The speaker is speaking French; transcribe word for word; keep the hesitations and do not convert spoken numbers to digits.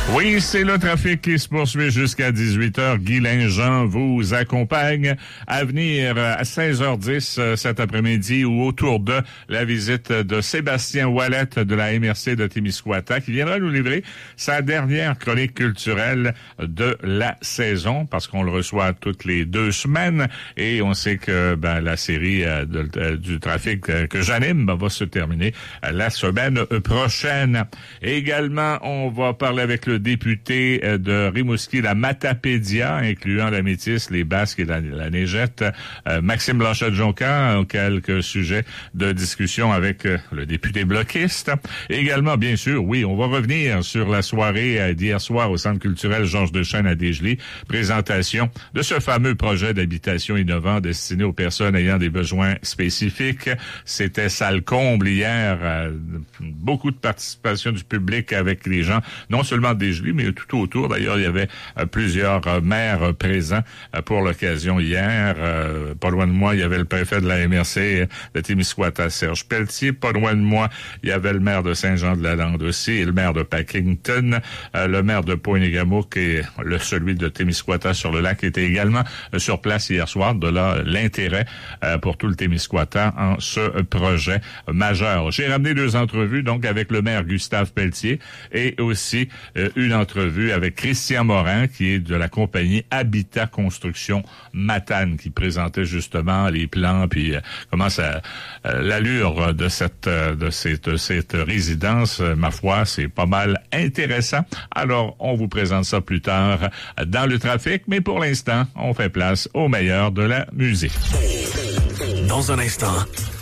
Oui, c'est le trafic qui se poursuit jusqu'à dix-huit heures. Guy Linjean vous accompagne à venir à seize heures dix cet après-midi ou autour de la visite de Sébastien Ouellet de la M R C de Témiscouata qui viendra nous livrer sa dernière chronique culturelle de la saison parce qu'on le reçoit toutes les deux semaines et on sait que ben, la série euh, de, de, du trafic euh, que j'anime ben, va se terminer euh, la semaine prochaine. Et également, on va parler avec le député de Rimouski, la Matapédia, incluant la Métis, les Basques et la, la Neigette, euh, Maxime Blanchette-Joncan, quelques sujets de discussion avec euh, le député bloquiste. Et également, bien sûr, oui, on va revenir sur la soirée euh, d'hier soir au Centre culturel Georges Deschênes à Desjely, présentation de ce fameux projet d'habitation innovant destiné aux personnes ayant des besoins spécifiques. C'était salle comble hier, euh, beaucoup de participation du public avec les gens, non seulement de Desjely, mais tout autour. D'ailleurs, il y avait euh, plusieurs euh, maires euh, présents euh, pour l'occasion hier. Euh, pas loin de moi, il y avait le préfet de la M R C de Témiscouata, Serge Pelletier. Pas loin de moi, il y avait le maire de Saint-Jean-de-la-Lande aussi, et le maire de Packington, euh, le maire de Pointe-Égamouk et le celui de Témiscouata sur le lac était également euh, sur place hier soir. De là, l'intérêt euh, pour tout le Témiscouata en ce projet majeur. J'ai ramené deux entrevues, donc avec le maire Gustave Pelletier et aussi euh, une entrevue avec Christian Morin, qui est de la compagnie Habitat Construction Matane, qui présentait justement les plans, puis euh, comment ça, euh, l'allure de cette, euh, de cette, de cette résidence, euh, ma foi, c'est pas mal intéressant. Alors, on vous présente ça plus tard dans le trafic, mais pour l'instant, on fait place au meilleur de la musique. Dans un instant,